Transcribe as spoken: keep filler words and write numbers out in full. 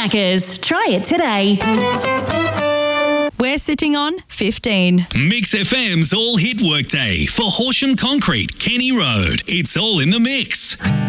Maccas. Try it today. We're sitting on fifteen. Mix F M's All Hit Workday for Horsham Concrete, Kenny Road. It's all in the mix.